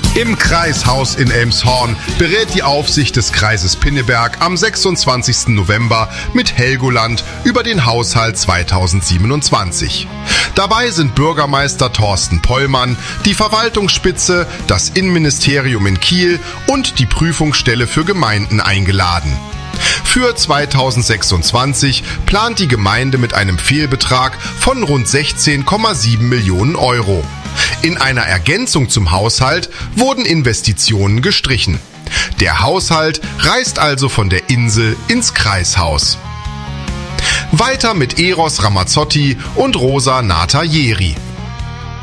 Im Kreishaus in Elmshorn berät die Aufsicht des Kreises Pinneberg am 26. November mit Helgoland über den Haushalt 2027. Dabei sind Bürgermeister Thorsten Pollmann, die Verwaltungsspitze, das Innenministerium in Kiel und die Prüfungsstelle für Gemeinden eingeladen. Für 2026 plant die Gemeinde mit einem Fehlbetrag von rund 16,7 Millionen Euro. In einer Ergänzung zum Haushalt wurden Investitionen gestrichen. Der Haushalt reist also von der Insel ins Kreishaus. Weiter mit Eros Ramazzotti und Rosa Natajieri.